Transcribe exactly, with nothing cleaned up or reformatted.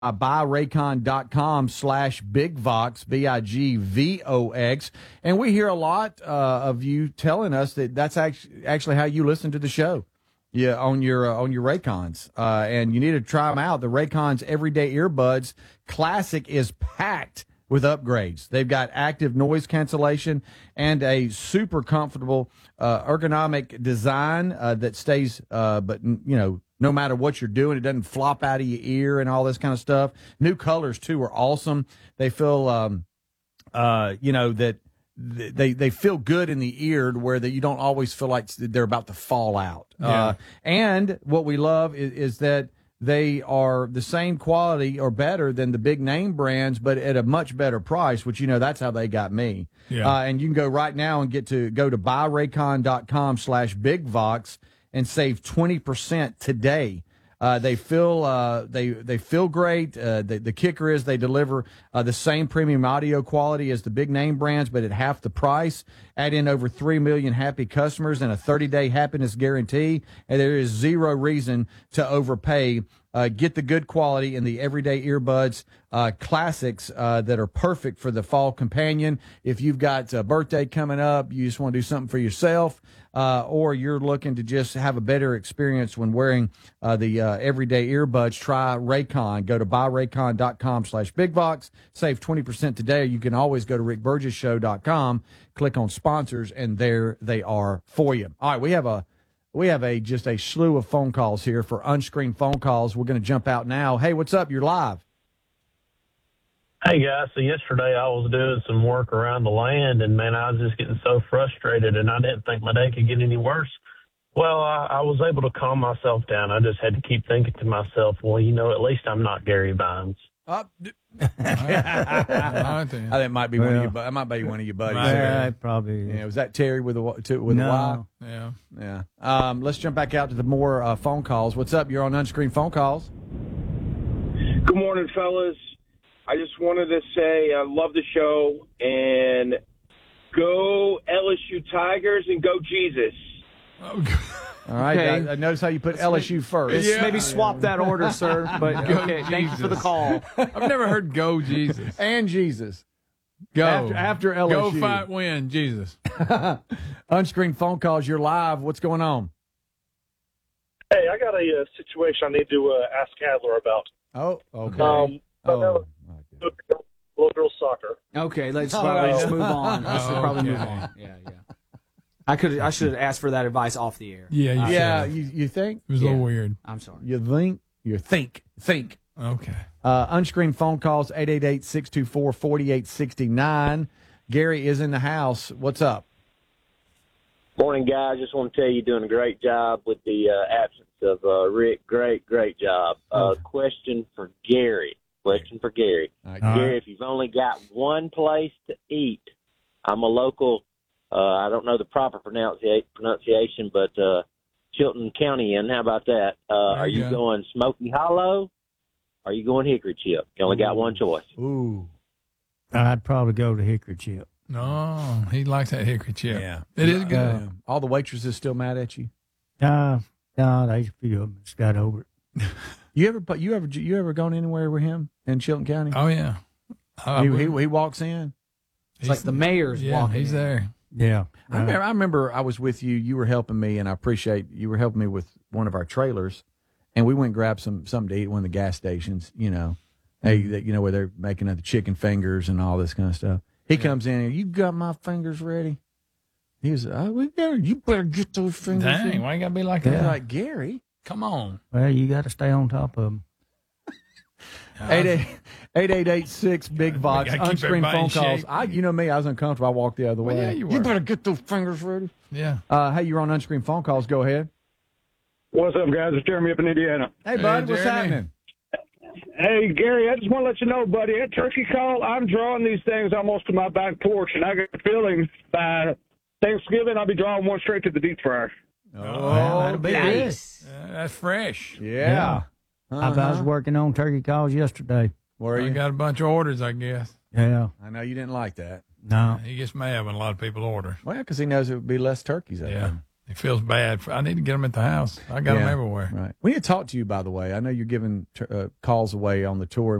buyraycon.com slash bigvox, B I G V O X. And we hear a lot uh, of you telling us that that's actually, actually how you listen to the show. Yeah, on your uh, on your Raycons, uh, and you need to try them out. The Raycons Everyday Earbuds Classic is packed with upgrades. They've got active noise cancellation and a super comfortable uh, ergonomic design uh, that stays, uh, but you know, no matter what you're doing, it doesn't flop out of your ear and all this kind of stuff. New colors too are awesome. They feel, um, uh, you know, that. They they feel good in the ear to where that you don't always feel like they're about to fall out. Yeah. Uh, and what we love is, is that they are the same quality or better than the big name brands, but at a much better price, which, you know, that's how they got me. Yeah. Uh, and you can go right now and get to go to buyraycon.com slash bigvox and save twenty percent today. Uh, they feel uh, they they feel great. Uh, the, the kicker is they deliver uh, the same premium audio quality as the big name brands, but at half the price. Add in over three million happy customers and a thirty-day happiness guarantee, and there is zero reason to overpay. Uh, get the good quality in the Everyday Earbuds uh, Classics uh, that are perfect for the fall companion. If you've got a birthday coming up, you just want to do something for yourself, uh, or you're looking to just have a better experience when wearing uh, the uh, Everyday Earbuds, try Raycon. Go to buyraycon.com slash bigvox. Save twenty percent today. You can always go to rick burgess show dot com, click on sponsors, and there they are for you. All right, we have a We have a just a slew of phone calls here for unscreened phone calls. We're going to jump out now. Hey, what's up? You're live. Hey, guys. So yesterday I was doing some work around the land, and, man, I was just getting so frustrated, and I didn't think my day could get any worse. Well, I, I was able to calm myself down. I just had to keep thinking to myself, well, you know, at least I'm not Gary Vines. Uh, I think that might be well, one of you. That might be one of your buddies. Right. Yeah, probably. Yeah, was that Terry with a to, with no. a Y? Yeah, yeah. Um, let's jump back out to the more uh, phone calls. What's up? You're on unscreened phone calls. Good morning, fellas. I just wanted to say I love the show and go L S U Tigers and go Jesus. Oh, all right. Okay. I, I notice how you put L S U first. Yeah. Maybe swap that order, sir. But Go okay, Jesus. thank you for the call. I've never heard "Go Jesus" and Jesus. Go after, after L S U. Go fight, win, Jesus. Unscreened phone calls. You're live. What's going on? Hey, I got a uh, situation I need to uh, ask Adler about. Oh, okay. Um, oh, little girl soccer. Okay, let's probably just move on. Let's Oh, probably okay. move on. Yeah, yeah. I could. I should have asked for that advice off the air. Yeah, you Uh, yeah. said. You you think? It was a Yeah. little weird. I'm sorry. You think? You think? Think. Okay. Uh, unscreened phone calls, eight eight eight, six two four, four eight six nine. Gary is in the house. What's up? Morning, guys. Just want to tell you you're doing a great job with the uh, absence of uh, Rick. Great, great job. Uh, question for Gary. Question for Gary. All right. Gary, if you've only got one place to eat, I'm a local, uh, I don't know the proper pronuncia- pronunciation, but uh, Chilton County in. How about that? Uh, are you you go. going Smoky Hollow? Are you going Hickory Chip? You only got one choice. Ooh. I'd probably go to Hickory Chip. No, he likes that hickory chip. Yeah. It is good. Uh, all the waitresses still mad at you? Uh, no, they few of them just got over it. You ever put you ever you ever gone anywhere with him in Chilton County? Oh yeah. Uh, he, he he walks in. It's like the mayor's yeah, walking. he's in. there. Yeah. I remember I remember I was with you. You were helping me, and I appreciate you were helping me with one of our trailers, and we went and grabbed some something to eat at one of the gas stations. You know, hey, that you know where they're making the chicken fingers and all this kind of stuff. He yeah. comes in and you got my fingers ready. He was, oh, we got, you better get those fingers. Dang, ready. why you gotta be like Yeah. that? Like Gary, come on. Well, you got to stay on top of them. Eight eight eight eight eight six big box gotta keep unscreened everybody phone in calls. shape. I, you know me, I was uncomfortable. I walked the other Well, way. yeah, you were. better get those fingers ready. Yeah. Uh, hey, you're on unscreened phone calls. Go ahead. What's up, guys? It's Jeremy up in Indiana. Hey, Hey, bud, what's Jeremy. happening? Hey, Gary, I just want to let you know, buddy, that turkey call, I'm drawing these things almost to my back porch, and I got a feeling by Thanksgiving I'll be drawing one straight to the deep fryer. Oh, that'll be nice. Uh, that's fresh. Yeah. I, I was Uh-huh. working on turkey calls yesterday. Where are I you? got a bunch of orders, I guess. Yeah. I know you didn't like that. No. He gets mad when a lot of people order. Well, because he knows it would be less turkeys. Out Yeah. there. It feels bad. I need to get them at the house. I got them Yeah, everywhere. Right. We need to talk to you, by the way. I know you're giving uh, calls away on the tour.